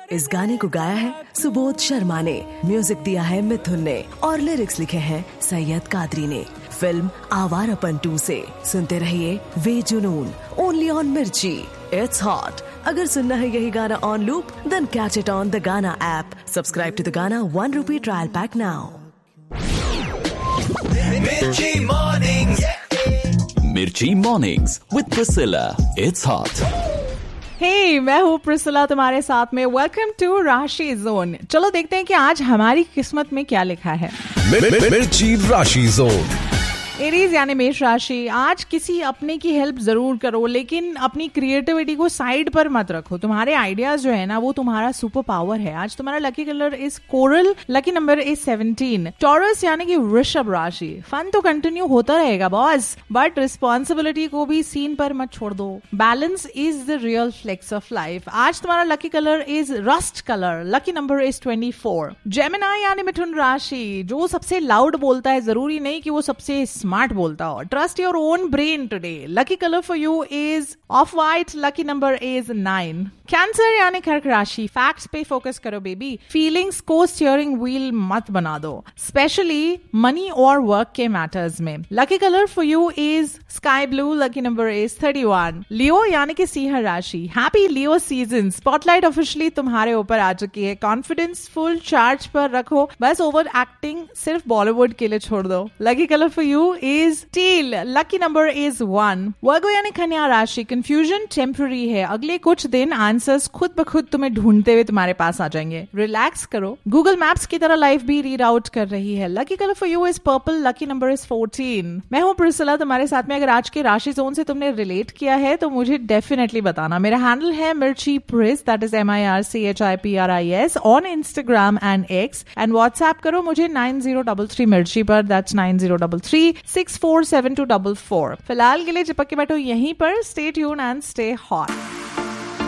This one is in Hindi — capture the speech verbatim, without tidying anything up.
इस गाने को गाया है सुबोध शर्मा ने, म्यूजिक दिया है मिथुन ने और लिरिक्स लिखे हैं सैयद कादरी ने। फिल्म आवारापन टू से सुनते रहिए वे जुनून, ओनली ऑन मिर्ची। It's hot. अगर सुनना है यही गाना on loop, then catch it on the गाना ऐप। सब्सक्राइब टू द गाना one rupee trial pack now. मिर्ची मॉर्निंग्स, मिर्ची mornings with Priscilla. It's hot. Hey hey, मैं हूँ प्रिसिला तुम्हारे साथ में। वेलकम टू राशि जोन। चलो देखते हैं कि आज हमारी किस्मत में क्या लिखा है। मिर्ची राशि जोन। एरीज यानी मेष राशि, आज किसी अपने की हेल्प जरूर करो, लेकिन अपनी क्रिएटिविटी को साइड पर मत रखो। तुम्हारे आइडियाज जो है ना, वो तुम्हारा सुपर पावर है। आज तुम्हारा lucky colour is coral, lucky number is seventeen. Taurus यानी कि वृषभ राशि, फन तो कंटिन्यू होता रहेगा बॉस, बट रिस्पॉन्सिबिलिटी को भी सीन पर मत छोड़ दो। Balance is the real flex of life. आज तुम्हारा lucky colour is rust colour, lucky number is twenty four. Gemini यानी मिथुन राशि, जो सबसे लाउड बोलता है, जरूरी नहीं कि वो सबसे स्मार्ट बोलता हो। Trust your own brain today. Lucky colour for you is of white, lucky number is nine. Cancer यानी कर्क राशि, फैक्ट्स पे फोकस करो बेबी, फीलिंग्स को स्टीयरिंग व्हील मत बना दो, स्पेशली मनी और वर्क के मैटर्स में। Lucky colour for you is sky blue, lucky number is thirty one. लियो यानी कि सिंह राशि, हैप्पी लियो सीजन। स्पॉटलाइट ऑफिशियली तुम्हारे ऊपर आ चुकी है। कॉन्फिडेंस फुल चार्ज पर रखो, बस ओवर एक्टिंग सिर्फ बॉलीवुड के लिए छोड़ दो। Lucky colour for you is till, lucky number is one. वर्गो यानी कन्या राशि, कंफ्यूजन टेम्पररी है, अगले कुछ दिन आंसर्स खुद ब खुद तुम्हें ढूंढते हुए तुम्हारे पास आ जाएंगे। रिलैक्स करो, गूगल मैप्स की तरह लाइफ भी रीड आउट कर रही है। Lucky colour for you is purple, lucky number is fourteen. मैं हूँ प्रिसिला तुम्हारे साथ में। अगर आज के राशि जोन से तुमने रिलेट किया है तो मुझे डेफिनेटली बताना। मेरा हैंडल है मिर्ची प्रिस, that is M I R C H I P R I S on Instagram and x. And WhatsApp करो मुझे नाइन जीरो डबल थ्री मिर्ची पर, that's nine zero double three six four seven to double four. फिलहाल के लिए चिपक के बैठो यहीं पर। Stay tune and stay hot.